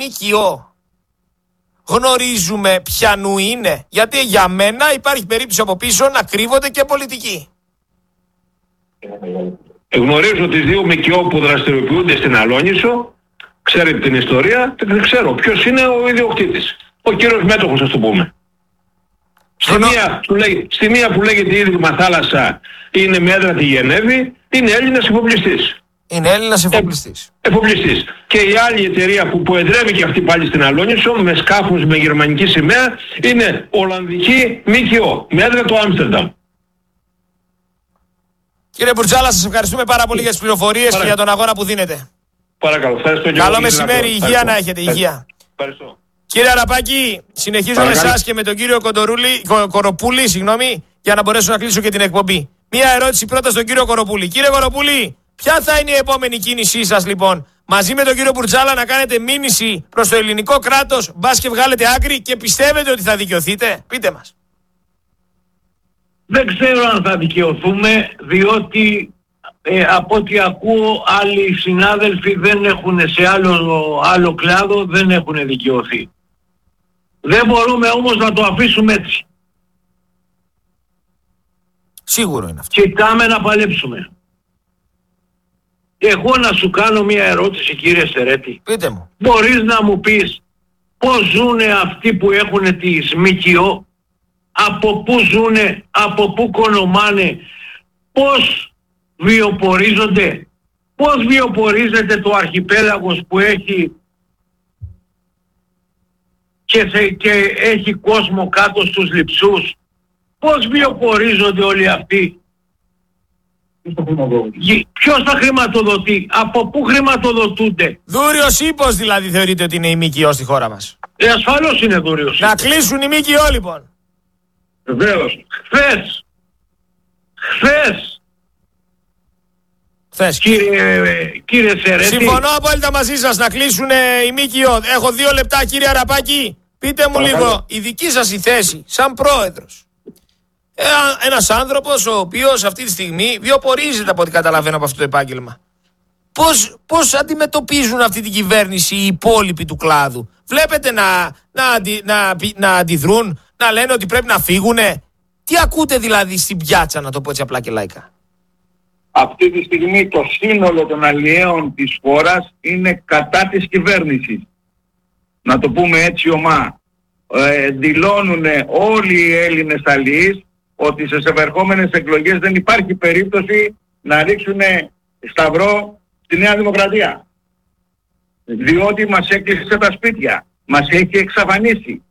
ΜΚΟ γνωρίζουμε ποιανού είναι? Γιατί για μένα υπάρχει περίπτωση από πίσω να κρύβονται και πολιτικοί. Γνωρίζω τις δύο ΜΚΟ που δραστηριοποιούνται στην Αλόνησο. Ξέρετε την ιστορία, δεν ξέρω ποιος είναι ο ιδιοκτήτης. Ο κύριος μέτοχος, ας το πούμε. Στη μία που λέγεται Ίδρυμα Θάλασσα είναι με έδρα τη Γενέβη, είναι Έλληνας εφοπλιστής. Είναι Έλληνας εφοπλιστής. Εφοπλιστής. Και η άλλη εταιρεία που εδρεύει και αυτή πάλι στην Αλόνησο, με σκάφους με γερμανική σημαία, είναι Ολλανδική ΜΚΟ, με έδρα το Άμστερνταμ. Κύριε Μπουρτζάλα, σας ευχαριστούμε πάρα πολύ για τις πληροφορίες και για τον αγώνα που δίνετε. Παρακαλώ. Καλό μεσημέρι, υγεία να έχετε, υγεία. Ευχαριστώ. Κύριε Αραπάκη, συνεχίζω με εσάς και με τον κύριο Κοροπούλη, για να μπορέσω να κλείσω και την εκπομπή. Μία ερώτηση πρώτα στον κύριο Κοροπούλη. Κύριε Κοροπούλη, ποια θα είναι η επόμενη κίνησή σας λοιπόν? Μαζί με τον κύριο Μπουρτζάλα να κάνετε μήνυση προς το ελληνικό κράτος, μπας και βγάλετε άκρη, και πιστεύετε ότι θα δικαιωθείτε? Πείτε μας. Δεν ξέρω αν θα δικαιωθούμε, διότι από ό,τι ακούω άλλοι συνάδελφοι δεν έχουν σε άλλο κλάδο, δεν έχουν δικαιωθεί. Δεν μπορούμε όμως να το αφήσουμε έτσι. Σίγουρο είναι αυτό. Κοιτάμε να παλέψουμε. Εγώ να σου κάνω μια ερώτηση, κύριε Σερέτη. Πείτε μου. Μπορείς να μου πεις πώς ζουνε αυτοί που έχουν τις ΜΚΟ, από πού ζουνε, από πού κονομάνε, πώς βιοπορίζονται, πώς βιοπορίζεται το αρχιπέλαγος που έχει και έχει κόσμο κάτω στους λειψούς? Πώς βιοπορίζονται όλοι αυτοί? Ποιος θα χρηματοδοτεί? Από πού χρηματοδοτούνται? Δούριος ύπος δηλαδή θεωρείτε ότι είναι η ΜΚΟ στη χώρα μας? Ασφαλώς είναι δούριος. Να κλείσουν οι ΜΚΟ λοιπόν. Βεβαίως. Χθες. Κύριε Σερέτη. Συμφωνώ απόλυτα μαζί σας, να κλείσουν οι ΜΚΟ. Έχω 2 λεπτά, κύριε Αραπάκη. Πείτε μου λίγο, η δική σας η θέση σαν πρόεδρος. Ένας άνθρωπος ο οποίος αυτή τη στιγμή βιοπορίζεται, από ό,τι καταλαβαίνω από αυτό το επάγγελμα. Πώς αντιμετωπίζουν αυτή την κυβέρνηση οι υπόλοιποι του κλάδου? Βλέπετε να αντιδρούν, να λένε ότι πρέπει να φύγουνε? Τι ακούτε δηλαδή στην πιάτσα, να το πω έτσι απλά και λαϊκά? Αυτή τη στιγμή το σύνολο των αλλιέων της χώρας είναι κατά της κυβέρνησης. Να το πούμε έτσι ομά. Δηλώνουν όλοι οι Έλληνες αλλιείς ότι στις επερχόμενες εκλογές δεν υπάρχει περίπτωση να ρίξουν σταυρό στη Νέα Δημοκρατία. Διότι μας έκλεισε τα σπίτια, μας έχει εξαφανίσει.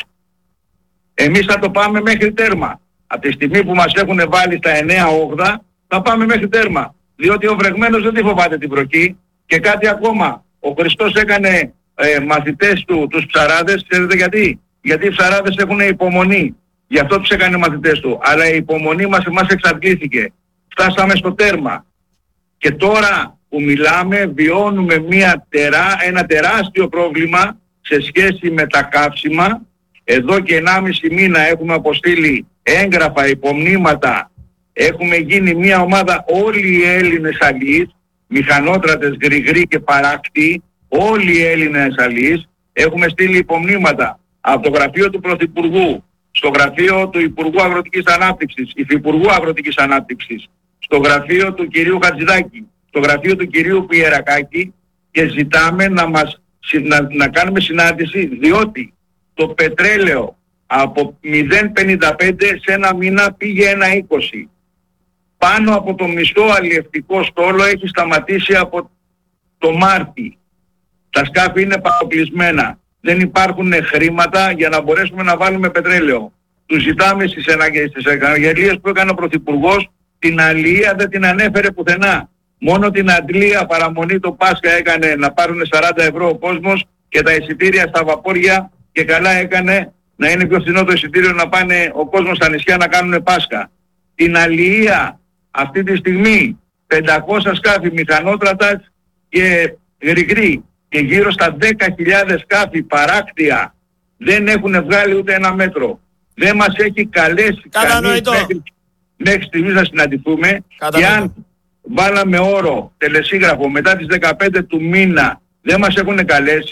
Εμείς θα το πάμε μέχρι τέρμα. Από τη στιγμή που μας έχουν βάλει στα 9-8 θα πάμε μέχρι τέρμα. Διότι ο βρεγμένος δεν τη φοβάται την βροχή. Και κάτι ακόμα, ο Χριστός έκανε μαθητές του τους ψαράδες, ξέρετε γιατί? Γιατί οι ψαράδες έχουν υπομονή. Γι' αυτό τους έκανε μαθητές του. Αλλά η υπομονή μας εξαντλήθηκε. Φτάσαμε στο τέρμα. Και τώρα που μιλάμε βιώνουμε ένα τεράστιο πρόβλημα σε σχέση με τα καύσιμα. Εδώ και 1,5 μήνα έχουμε αποστείλει έγγραφα, υπομνήματα. Έχουμε γίνει μια ομάδα, όλοι οι Έλληνες αλλιείς, μηχανότρατες, γρηγροί και παράκτοι, όλοι οι Έλληνες αλλιείς, έχουμε στείλει υπομνήματα από το γραφείο του Πρωθυπουργού, στο γραφείο του Υπουργού Αγροτικής Ανάπτυξης, Υφυπουργού Αγροτικής Ανάπτυξης, στο γραφείο του κυρίου Χατζηδάκη, στο γραφείο του κυρίου Πιερακάκη, και ζητάμε να κάνουμε συνάντηση, διότι το πετρέλαιο από 0,55 σε ένα μήνα πήγε 1,20. Πάνω από το μισό αλλιευτικό στόλο έχει σταματήσει από το Μάρτι. Τα σκάφη είναι παροπλισμένα. Δεν υπάρχουν χρήματα για να μπορέσουμε να βάλουμε πετρέλαιο. Τους ζητάμε στις αναγγελίες που έκανε ο Πρωθυπουργός, την αλληλεία δεν την ανέφερε πουθενά. Μόνο την αντλία παραμονή το Πάσχα έκανε να πάρουν 40 ευρώ ο κόσμος και τα εισιτήρια στα βαπόρια, και καλά έκανε να είναι πιο φθηνό το εισιτήριο να πάνε ο κόσμος στα νησιά να κάνουν Πάσχα. Την αλληλεία αυτή τη στιγμή 500 σκάφη μηχανότρατα και γρηγροί και γύρω στα 10.000 σκάφη παράκτια δεν έχουν βγάλει ούτε 1 μέτρο. Δεν μας έχει καλέσει κανείς μέχρι στιγμής να συναντηθούμε. Και αν βάλαμε όρο τελεσίγραφο μετά τις 15 του μήνα δεν μας έχουν καλέσει,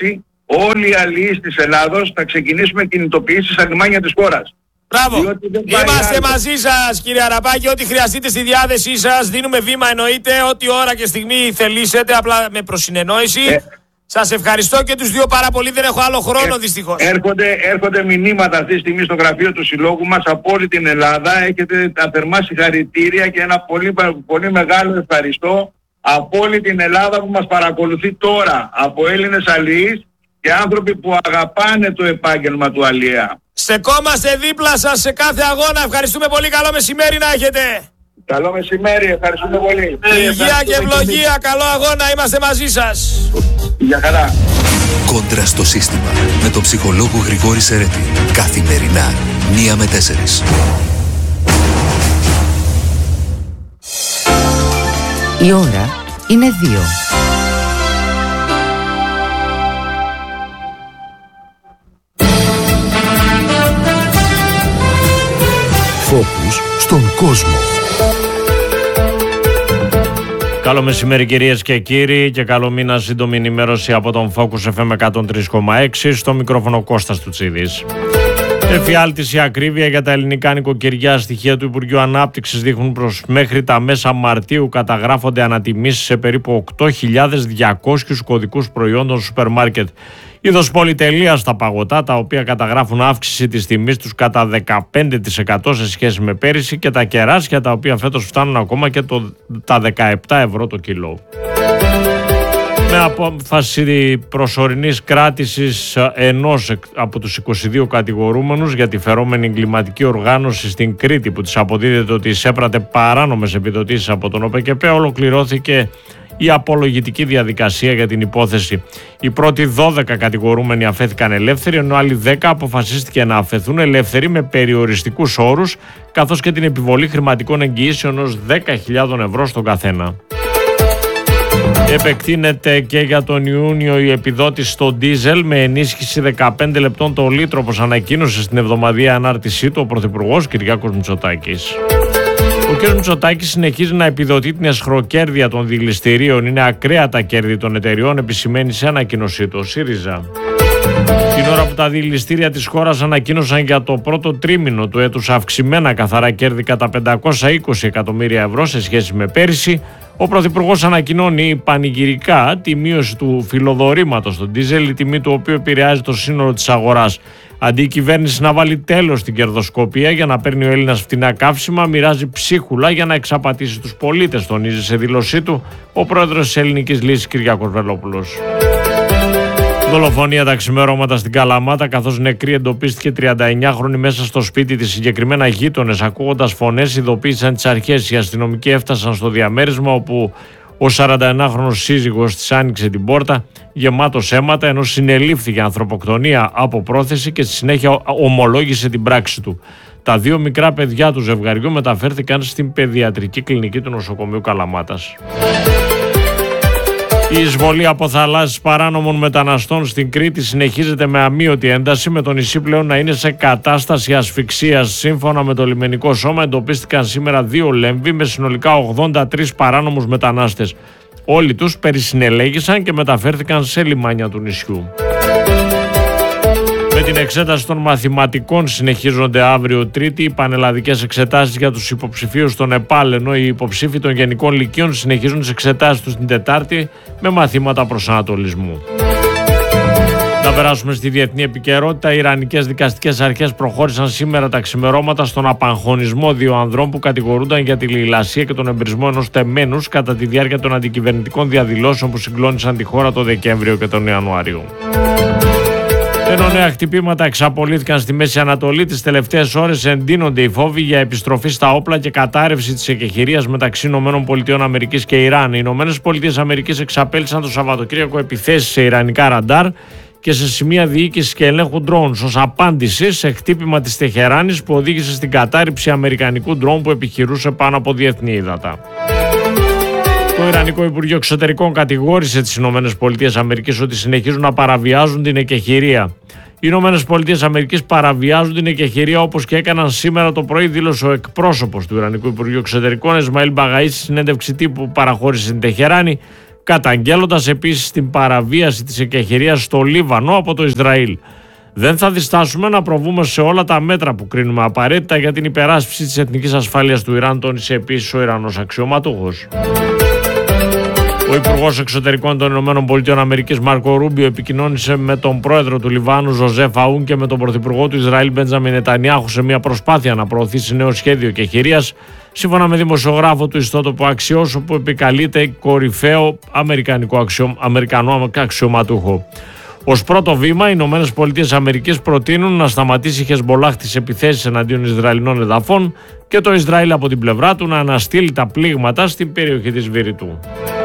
όλοι οι αλληλείς της Ελλάδος θα ξεκινήσουμε κινητοποιήσεις στα λιμάνια της χώρας. Μπράβο. Είμαστε μαζί σας, κύριε Αραπάκη. Ό,τι χρειαστείτε στη διάθεσή σας. Δίνουμε βήμα, εννοείται. Ό,τι ώρα και στιγμή θελήσετε, απλά με προσυνεννόηση. Σας ευχαριστώ και τους δύο πάρα πολύ. Δεν έχω άλλο χρόνο δυστυχώς. Έρχονται μηνύματα αυτή τη στιγμή στο γραφείο του Συλλόγου μας από όλη την Ελλάδα. Έχετε τα θερμά συγχαρητήρια και ένα πολύ μεγάλο ευχαριστώ από όλη την Ελλάδα που μας παρακολουθεί τώρα. Από Έλληνες αλληλείς και άνθρωποι που αγαπάνε το επάγγελμα του αλληλέα. Στεκόμαστε δίπλα σας σε κάθε αγώνα. Ευχαριστούμε πολύ. Καλό μεσημέρι να έχετε. Καλό μεσημέρι. Ευχαριστούμε πολύ. Υγεία και ευλογία. Καλό αγώνα. Είμαστε μαζί σας. Γεια χαρά. Κόντρα στο σύστημα με τον ψυχολόγο Γρηγόρη Σερέτη. Καθημερινά 1 με 4. Η ώρα είναι 2. Φόκους στον κόσμο. Καλό μεσημέρι κυρίες και κύριοι και καλό μήνα, σύντομη ενημέρωση από τον Focus FM 103,6, στο μικρόφωνο Κώστας Τουτσίδης. Εφιάλτηση ακρίβεια για τα ελληνικά νοικοκυριά. Στοιχεία του Υπουργείου Ανάπτυξης δείχνουν προς μέχρι τα μέσα Μαρτίου καταγράφονται ανατιμήσεις σε περίπου 8.200 κωδικούς προϊόντων σούπερ μάρκετ. Είδος πολυτελεία στα παγωτά, τα οποία καταγράφουν αύξηση της τιμής τους κατά 15% σε σχέση με πέρυσι, και τα κεράσια, τα οποία φέτος φτάνουν ακόμα και τα 17 ευρώ το κιλό. Με απόφαση προσωρινής κράτησης ενός από τους 22 κατηγορούμενους για τη φερόμενη εγκληματική οργάνωση στην Κρήτη, που της αποδίδεται ότι εισέπρατε παράνομες επιδοτήσεις από τον ΟΠΕΚΕΠΕ, ολοκληρώθηκε η απολογητική διαδικασία για την υπόθεση. Οι πρώτοι 12 κατηγορούμενοι αφέθηκαν ελεύθεροι, ενώ άλλοι 10 αποφασίστηκε να αφαιθούν ελεύθεροι με περιοριστικούς όρους, καθώς και την επιβολή χρηματικών εγγυήσεων ως 10.000 ευρώ στον καθένα. Επεκτείνεται και για τον Ιούνιο η επιδότηση στο ντίζελ με ενίσχυση 15 λεπτών το λίτρο, όπως ανακοίνωσε στην εβδομαδιαία ανάρτησή του ο Πρωθυπουργός Κυριάκος Μητσοτάκης. Ο κ. Μητσοτάκης συνεχίζει να επιδοτεί την εσχροκέρδεια των δηληστηρίων. Είναι ακραία τα κέρδη των εταιριών, επισημαίνει σε ανακοίνωσή του ο ΣΥΡΙΖΑ. Την ώρα που τα δηληστήρια της χώρας ανακοίνωσαν για το πρώτο τρίμηνο του έτους αυξημένα καθαρά κέρδη κατά 520 εκατομμύρια ευρώ σε σχέση με πέρυσι, ο Πρωθυπουργός ανακοινώνει πανηγυρικά τη μείωση του φιλοδορήματος στον ντίζελ, η τιμή του οποίου επηρεάζει το σύνολο της αγοράς. Αντί η κυβέρνηση να βάλει τέλος στην κερδοσκοπία για να παίρνει ο Έλληνας φτηνά καύσιμα, μοιράζει ψίχουλα για να εξαπατήσει τους πολίτες, τονίζει σε δήλωσή του ο πρόεδρος της Ελληνικής Λύσης Κυριάκος Βελόπουλος. Δολοφονία τα ξημερώματα στην Καλαμάτα, καθώς νεκρή εντοπίστηκε 39χρονη μέσα στο σπίτι της. Συγκεκριμένα γείτονες, ακούγοντας φωνές, ειδοποίησαν τις αρχές. Οι αστυνομικοί έφτασαν στο διαμέρισμα, όπου ο 41χρονος σύζυγος της άνοιξε την πόρτα γεμάτος αίματα, ενώ συνελήφθη για ανθρωποκτονία από πρόθεση και στη συνέχεια ομολόγησε την πράξη του. Τα δύο μικρά παιδιά του ζευγαριού μεταφέρθηκαν στην παιδιατρική κλινική του νοσοκομείου Καλαμάτας. Η εισβολή από θαλάσσιες παράνομων μεταναστών στην Κρήτη συνεχίζεται με αμείωτη ένταση, με το νησί πλέον να είναι σε κατάσταση ασφυξίας. Σύμφωνα με το λιμενικό σώμα, εντοπίστηκαν σήμερα 2 λέμβοι με συνολικά 83 παράνομους μετανάστες. Όλοι τους περισυνελέγησαν και μεταφέρθηκαν σε λιμάνια του νησιού. Με την εξέταση των μαθηματικών συνεχίζονται αύριο Τρίτη οι πανελλαδικές εξετάσεις για τους υποψηφίους των ΕΠΑΛ, ενώ οι υποψήφοι των γενικών λυκείων συνεχίζουν τις εξετάσεις τους την Τετάρτη με μαθήματα προσανατολισμού. Να περάσουμε στη διεθνή επικαιρότητα. Οι ιρανικές δικαστικές αρχές προχώρησαν σήμερα τα ξημερώματα στον απαγχωνισμό 2 ανδρών που κατηγορούνταν για τη λαιλασία και τον εμπρισμό ενός τεμένους κατά τη διάρκεια των αντικυβερνητικών διαδηλώσεων που συγκλώνησαν τη χώρα το Δεκέμβριο και τον Ιανουάριο. Ενώ νέα χτυπήματα εξαπολύθηκαν στη Μέση Ανατολή, τις τελευταίες ώρες εντείνονται οι φόβοι για επιστροφή στα όπλα και κατάρρευση της εκεχηρίας μεταξύ ΗΠΑ και Ιράν. Οι ΗΠΑ εξαπέλυσαν το Σαββατοκύριακο επιθέσεις σε ιρανικά ραντάρ και σε σημεία διοίκησης και ελέγχου drones ως απάντηση σε χτύπημα της Τεχεράνης που οδήγησε στην κατάρριψη αμερικανικού drone που επιχειρούσε πάνω από διεθνή ύδατα. Το Ιρανικό Υπουργείο Εξωτερικών κατηγόρησε τις ΗΠΑ ότι συνεχίζουν να παραβιάζουν την εκεχηρία. Οι ΗΠΑ παραβιάζουν την εκεχηρία, όπως και έκαναν σήμερα το πρωί, δήλωσε ο εκπρόσωπος του Ιρανικού Υπουργείου Εξωτερικών, Εσμαήλ Μπαγαή, στη συνέντευξη τύπου που παραχώρησε στην Τεχεράνη, καταγγέλλοντας επίσης την παραβίαση της εκεχηρίας στο Λίβανο από το Ισραήλ. Δεν θα διστάσουμε να προβούμε σε όλα τα μέτρα που κρίνουμε απαραίτητα για την υπεράσπιση της εθνικής ασφάλειας του Ιράν, τόνισε επίσης ο Ιρανός αξιωματούχος. Ο Υπουργός Εξωτερικών των ΗΠΑ Μάρκο Ρούμπιο επικοινώνησε με τον πρόεδρο του Λιβάνου Ζωζέφ Αούν και με τον πρωθυπουργό του Ισραήλ Μπέντζαμιν Νετανιάχου σε μια προσπάθεια να προωθήσει νέο σχέδιο εκεχηρίας, σύμφωνα με δημοσιογράφο του ιστότοπου Αξιός, όπου επικαλείται κορυφαίο αμερικανό αξιωματούχο. Ως πρώτο βήμα, οι ΗΠΑ προτείνουν να σταματήσει η Χεσμπολάχ τις επιθέσεις εναντίον Ισραηλινών εδαφών και το Ισραήλ από την πλευρά του να αναστείλει τα πλήγματα στην περιοχή της Βηρητού.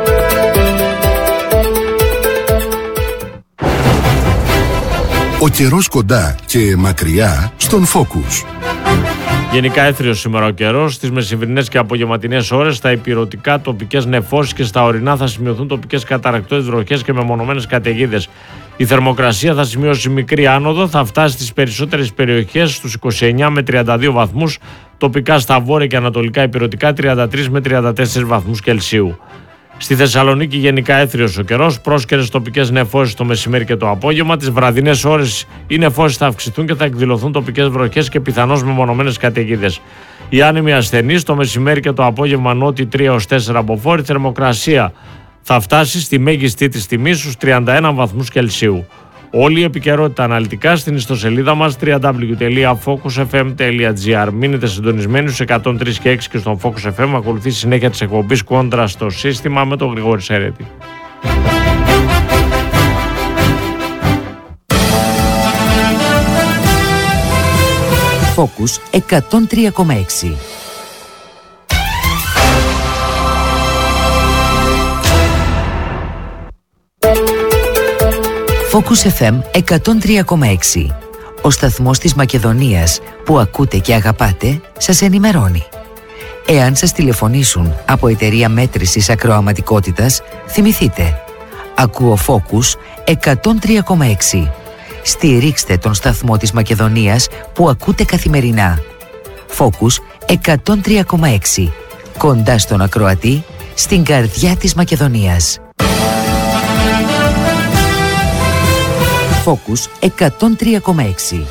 Ο καιρός κοντά και μακριά στον Focus. Γενικά έθριος σήμερα ο καιρός. Στις μεσημβρινές και απογευματινές ώρες στα υπηρετικά τοπικές νεφώσεις και στα ορεινά θα σημειωθούν τοπικές καταρρακτώδεις βροχές και μεμονωμένες καταιγίδες. Η θερμοκρασία θα σημειώσει μικρή άνοδο, θα φτάσει στις περισσότερες περιοχές στους 29 με 32 βαθμούς, τοπικά στα βόρεια και ανατολικά υπηρετικά 33 με 34 βαθμούς Κελσίου. Στη Θεσσαλονίκη γενικά έθριος ο καιρός, πρόσκαιρες τοπικές νεφώσεις το μεσημέρι και το απόγευμα. Τις βραδινές ώρες οι νεφώσεις θα αυξηθούν και θα εκδηλωθούν τοπικές βροχές και πιθανώς μεμονωμένες καταιγίδες. Οι άνεμοι ασθενείς το μεσημέρι και το απόγευμα νότιοι 3 έως 4 μποφόρ. Η θερμοκρασία θα φτάσει στη μέγιστη της τιμή στους 31 βαθμούς Κελσίου. Όλη η επικαιρότητα αναλυτικά στην ιστοσελίδα μας www.focusfm.gr. Μείνετε συντονισμένοι στους 103 και 6 και στον Focus FM. Ακολουθεί συνέχεια της εκπομπής Κόντρα στο σύστημα με τον Γρηγόρη Σερέτη. Focus 103,6. Focus FM 103,6. Ο σταθμός της Μακεδονίας που ακούτε και αγαπάτε σας ενημερώνει. Εάν σας τηλεφωνήσουν από εταιρεία μέτρησης ακροαματικότητας, θυμηθείτε. Ακούω Focus 103,6. Στηρίξτε τον σταθμό της Μακεδονίας που ακούτε καθημερινά. Focus 103,6. Κοντά στον ακροατή, στην καρδιά της Μακεδονίας. Focus 103,6.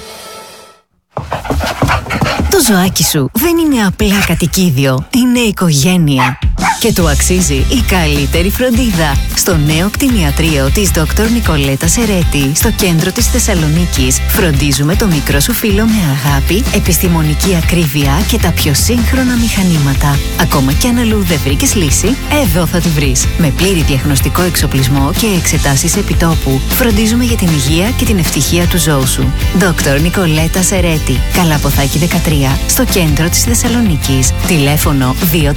Το ζωάκι σου δεν είναι απλά κατοικίδιο, είναι οικογένεια. Και του αξίζει η καλύτερη φροντίδα. Στο νέο κτηνιατρίο της Dr. Νικολέτα Σερέτη, στο κέντρο της Θεσσαλονίκης, φροντίζουμε το μικρό σου φίλο με αγάπη, επιστημονική ακρίβεια και τα πιο σύγχρονα μηχανήματα. Ακόμα κι αν αλλού δεν βρήκες λύση, εδώ θα τη βρεις. Με πλήρη διαγνωστικό εξοπλισμό και εξετάσεις επιτόπου, φροντίζουμε για την υγεία και την ευτυχία του ζώου σου. Dr. Νικολέτα Σερέτη, Καλαποθάκη 13, στο κέντρο της Θεσσαλονίκης. Τηλέφωνο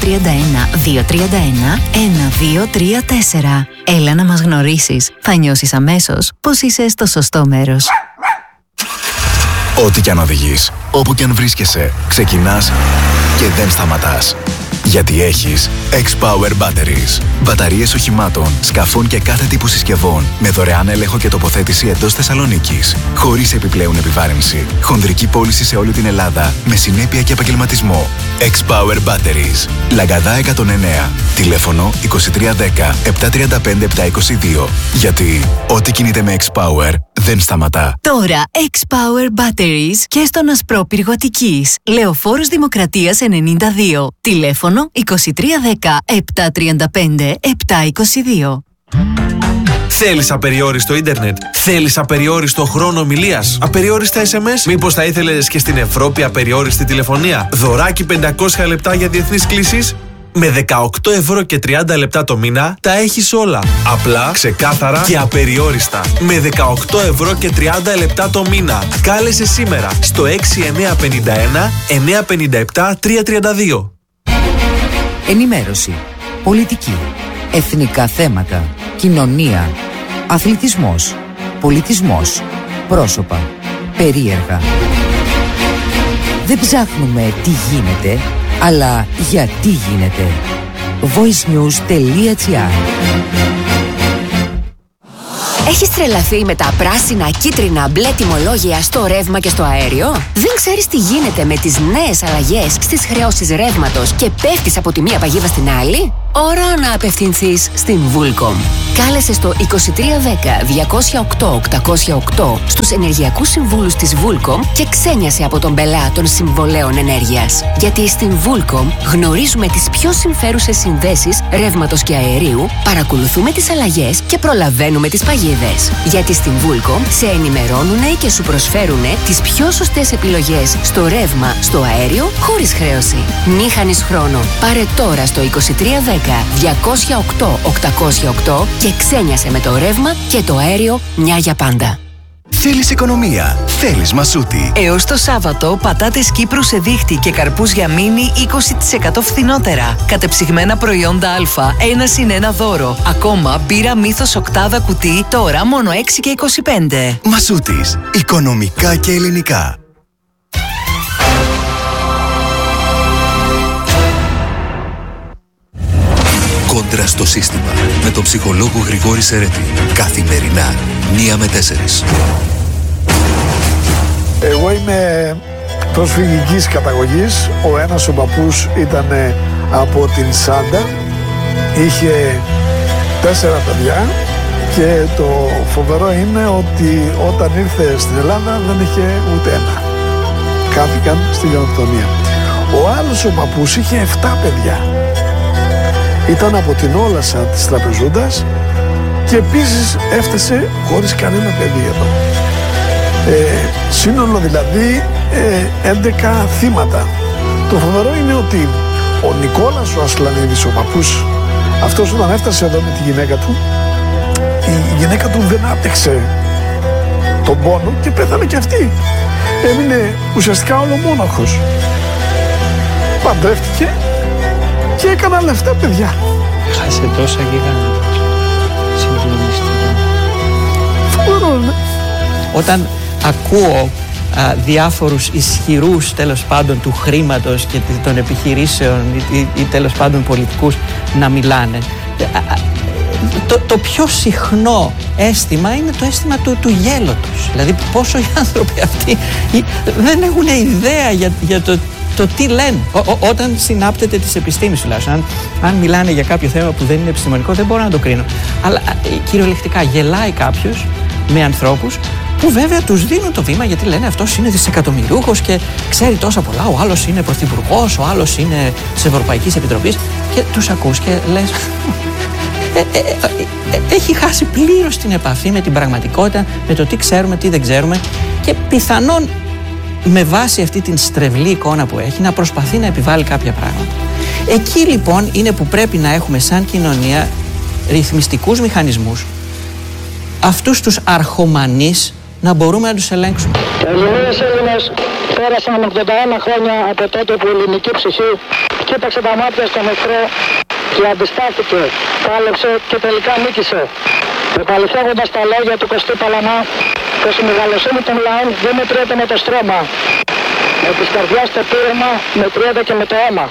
231-231-1234. Έλα να μας γνωρίσεις. Θα νιώσεις αμέσως πως είσαι στο σωστό μέρος. Ό,τι κι αν οδηγείς, όπου κι αν βρίσκεσαι, ξεκινάς και δεν σταματάς. Γιατί έχεις X-Power Batteries. Μπαταρίες οχημάτων, σκαφών και κάθε τύπου συσκευών με δωρεάν έλεγχο και τοποθέτηση εντός Θεσσαλονίκης. Χωρίς επιπλέον επιβάρυνση. Χονδρική πώληση σε όλη την Ελλάδα με συνέπεια και επαγγελματισμό. X-Power Batteries. Λαγκαδά 109. Τηλέφωνο 2310 735 722. Γιατί ό,τι κινείται με X-Power δεν σταματά. Τώρα X-Power Batteries και στον Ασπρόπυργο Αττικής. Λεωφόρος Δημοκρατίας 92. Τηλέφωνο 2310 735 722. Θέλεις απεριόριστο ίντερνετ? Θέλεις απεριόριστο χρόνο ομιλίας? Απεριόριστα SMS? Μήπως θα ήθελες και στην Ευρώπη απεριόριστη τηλεφωνία? Δωράκι 500 λεπτά για διεθνείς κλήσεις? Με 18 ευρώ και 30 λεπτά το μήνα τα έχεις όλα. Απλά, ξεκάθαρα και απεριόριστα. Με 18 ευρώ και 30 λεπτά το μήνα. Κάλεσε σήμερα στο 6951 957 332. Ενημέρωση, πολιτική, εθνικά θέματα, κοινωνία, αθλητισμός, πολιτισμός, πρόσωπα, περίεργα. Δεν ψάχνουμε τι γίνεται, αλλά γιατί γίνεται. voicenews.gr. Έχεις τρελαθεί με τα πράσινα, κίτρινα, μπλε τιμολόγια στο ρεύμα και στο αέριο? Δεν ξέρεις τι γίνεται με τις νέες αλλαγές στις χρεώσεις ρεύματος και πέφτεις από τη μία παγίδα στην άλλη? Ώρα να απευθυνθείς στην Vulcom. Κάλεσε στο 2310-208-808 στους ενεργειακούς συμβούλους της Vulcom και ξένιασε από τον πελά των συμβολέων ενέργειας. Γιατί στην Vulcom γνωρίζουμε τις πιο συμφέρουσες συνδέσεις ρεύματος και αερίου, παρακολουθούμε τις αλλαγές και προλαβαίνουμε τις παγίδες. Γιατί στην Vulcom σε ενημερώνουνε και σου προσφέρουνε τις πιο σωστές επιλογές στο ρεύμα, στο αέριο, χωρίς χρέωση. Μη χάνεις χρόνο. Πάρε τώρα στο 2310-208-808 και ξένιασε με το ρεύμα και το αέριο μια για πάντα. Θέλεις οικονομία, θέλεις Μασούτη. Έως το Σάββατο, πατάτες Κύπρου σε δίχτυ και καρπούς για μίνι 20% φθηνότερα. Κατεψυγμένα προϊόντα Α, 1+1 δώρο. Ακόμα μπύρα Μύθος οκτάδα κουτί, τώρα μόνο 6,25. Μασούτης, οικονομικά και ελληνικά. Κόντρα στο σύστημα με τον ψυχολόγο Γρηγόρη Σερέτη. Καθημερινά 1 με 4. Εγώ είμαι προσφυγικής καταγωγής. Ο ένας ο παππούς ήταν από την Σάντα. Είχε 4 παιδιά και το φοβερό είναι ότι όταν ήρθε στην Ελλάδα δεν είχε ούτε ένα. Κάθηκαν στη γενοκτονία. Ο άλλος ο παππούς είχε 7 παιδιά. Ήταν από την Όλασσα της Τραπεζούντας και επίσης έφτασε χωρίς κανένα παιδί εδώ. Σύνολο δηλαδή 11 θύματα. Το φοβερό είναι ότι ο Νικόλας ο Ασλανίδης, ο παππούς, αυτός όταν έφτασε εδώ με τη γυναίκα του, η γυναίκα του δεν άπτυξε τον πόνο και πέθανε και αυτή. Έμεινε ουσιαστικά ολομόναχος. Παντρεύτηκε και έκανα άλλα 7 παιδιά. Χάσε τόσα γιγάντα. Συγκλονιστικά. Φοβερό, ναι. Όταν ακούω διάφορους ισχυρούς τέλος πάντων του χρήματος και των επιχειρήσεων ή τέλος πάντων πολιτικούς να μιλάνε, το πιο συχνό αίσθημα είναι το αίσθημα του γέλωτος. Δηλαδή πόσο οι άνθρωποι αυτοί δεν έχουν ιδέα για το τι λένε. Όταν συνάπτεται της επιστήμης τουλάχιστον. Αν μιλάνε για κάποιο θέμα που δεν είναι επιστημονικό, δεν μπορώ να το κρίνω. Αλλά κυριολεκτικά γελάει κάποιος με ανθρώπους που βέβαια τους δίνουν το βήμα γιατί λένε αυτός είναι δισεκατομμυριούχος και ξέρει τόσα πολλά. Ο άλλος είναι πρωθυπουργός, ο άλλος είναι της Ευρωπαϊκής Επιτροπής. Και τους ακούς και λες. Έχει χάσει πλήρως την επαφή με την πραγματικότητα, με το τι ξέρουμε, τι δεν ξέρουμε και πιθανόν με βάση αυτή την στρεβλή εικόνα που έχει να προσπαθεί να επιβάλλει κάποια πράγματα. Εκεί λοιπόν είναι που πρέπει να έχουμε σαν κοινωνία ρυθμιστικούς μηχανισμούς, αυτούς τους αρχομανείς να μπορούμε να τους ελέγξουμε. Έλληνες πέρασαν 81 χρόνια από τότε που η ελληνική ψυχή κοίταξε τα μάτια στον εχθρό και αντιστάθηκε, πάλεψε και τελικά νίκησε. Επαληθεύοντας τα λόγια του Κωστή Παλαμά, πως η μεγαλοσύνη των λαών δεν μετριέται με το στρώμα. Με της καρδιάς το πείρεμα μετριέται και με το αίμα.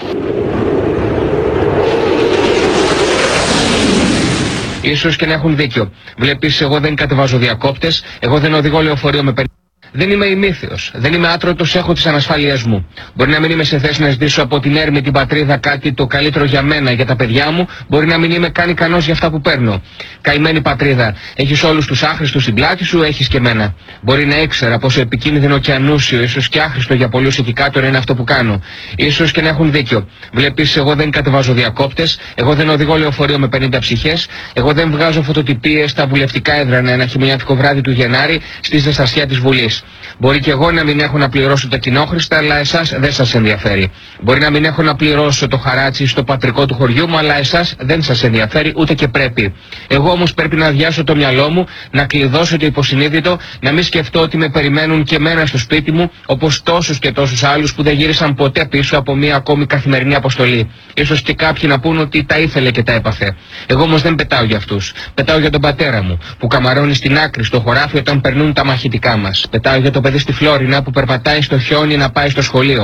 Ίσως και να έχουν δίκιο. Βλέπεις, εγώ δεν κατεβάζω διακόπτες, εγώ δεν οδηγώ λεωφορείο με Δεν είμαι ημίθεος, δεν είμαι άτρωτος, έχω τις ανασφάλειές μου. Μπορεί να μην είμαι σε θέση να ζητήσω από την έρμη την πατρίδα κάτι το καλύτερο για μένα, για τα παιδιά μου, μπορεί να μην είμαι καν ικανός για αυτά που παίρνω. Καημένη πατρίδα, έχεις όλους τους άχρηστους στην πλάτη σου, έχεις και μένα. Μπορεί να ήξερα πόσο επικίνδυνο και ανούσιο, ίσως και άχρηστο για πολλούς εκεί κάτω είναι αυτό που κάνω. Ίσως και να έχουν δίκιο. Βλέπεις, εγώ δεν κατεβάζω διακόπτες, εγώ δεν οδηγώ λεωφορείο με 50 ψυχές, εγώ δεν βγάζω φωτοτυπίες στα βουλευτικά έδρανα ένα χειμωνιάτικο βράδυ του Γενάρη στη ζεστασιά της Βουλής. Μπορεί και εγώ να μην έχω να πληρώσω τα κοινόχρηστα, αλλά εσάς δεν σας ενδιαφέρει. Μπορεί να μην έχω να πληρώσω το χαράτσι στο πατρικό του χωριού μου, αλλά εσάς δεν σας ενδιαφέρει, ούτε και πρέπει. Εγώ όμως πρέπει να αδειάσω το μυαλό μου, να κλειδώσω το υποσυνείδητο, να μην σκεφτώ ότι με περιμένουν και μένα στο σπίτι μου, όπως τόσους και τόσους άλλους που δεν γύρισαν ποτέ πίσω από μία ακόμη καθημερινή αποστολή. Ίσως και κάποιοι να πούν ότι τα ήθελε και τα έπαθε. Εγώ όμως δεν πετάω για αυτούς. Πετάω για τον πατέρα μου, που καμαρώνει στην άκρη στο χωράφι όταν περνούν τα μαχητικά μας. Πετάω για το παιδί στη Φλόρινα που περπατάει στο χιόνι να πάει στο σχολείο.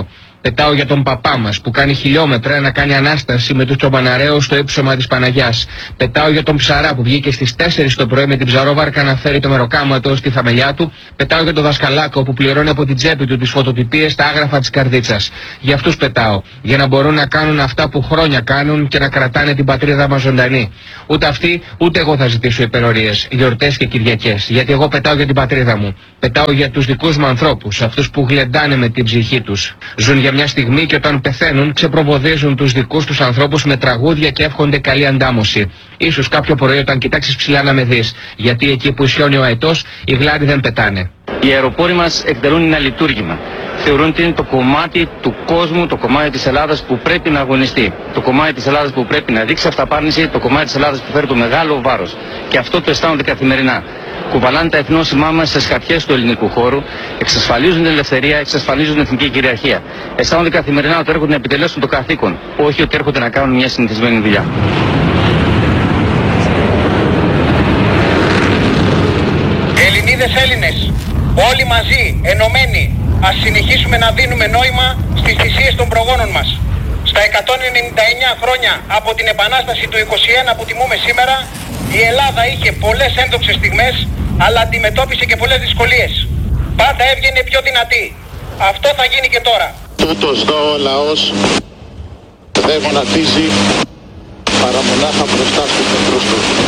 Πετάω για τον παπά μας που κάνει χιλιόμετρα να κάνει ανάσταση με τους τσομπαναρέους στο ύψωμα της Παναγιάς. Πετάω για τον ψαρά που βγήκε στις 4 το πρωί με την ψαρόβαρκα να φέρει το μεροκάματο στη θαμελιά του. Πετάω για τον δασκαλάκο που πληρώνει από την τσέπη του τις φωτοτυπίες στα άγραφα της καρδίτσας. Για αυτούς πετάω, για να μπορούν να κάνουν αυτά που χρόνια κάνουν και να κρατάνε την πατρίδα μας ζωντανή. Ούτε αυτοί, ούτε εγώ θα ζητήσω υπερορίες, γιορτές και Κυριακές. Γιατί εγώ πετάω για την πατρίδα μου. Πετάω για τους δικούς μου ανθρώπους, αυτούς που γλεντάνε με την ψυχή τους. Ζουν για μια στιγμή και όταν πεθαίνουν ξεπροβοδίζουν τους δικούς τους ανθρώπους με τραγούδια και εύχονται καλή αντάμωση. Ίσως κάποιο πρωί όταν κοιτάξεις ψηλά να με δεις, γιατί εκεί που ισιώνει ο αετός οι γλάροι δεν πετάνε. Οι αεροπόροι μας εκτελούν ένα λειτουργήμα. Θεωρούν ότι είναι το κομμάτι του κόσμου, το κομμάτι της Ελλάδας που πρέπει να αγωνιστεί. Το κομμάτι της Ελλάδας που πρέπει να δείξει αυταπάρνηση, το κομμάτι της Ελλάδας που φέρει το μεγάλο βάρος. Και αυτό το αισθάνονται καθημερινά. Κουβαλάνε τα εθνόσημά μας στις χαρτιές του ελληνικού χώρου, εξασφαλίζουν την ελευθερία, εξασφαλίζουν την εθνική κυριαρχία. Αισθάνονται καθημερινά ότι έρχονται να επιτελέσουν το καθήκον, όχι ότι έρχονται να κάνουν μια συνηθισμένη δουλειά. Ελληνίδες, Έλληνες, όλοι μαζί, ενωμένοι, ας συνεχίσουμε να δίνουμε νόημα στις θυσίες των προγόνων μας. Στα 199 χρόνια από την Επανάσταση του 21 που τιμούμε σήμερα, η Ελλάδα είχε πολλές ένδοξες στιγμές, αλλά αντιμετώπισε και πολλές δυσκολίες. Πάντα έβγαινε πιο δυνατή. Αυτό θα γίνει και τώρα. Τούτος εδώ ο λαός δεν γονατίζει παρά μονάχα μπροστά στους εχθρούς του.